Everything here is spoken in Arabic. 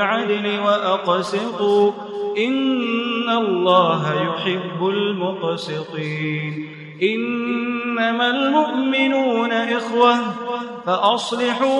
بالعدل وأقسطوا إن الله يحب المقسطين إنما المؤمنون إخوة فأصلحوا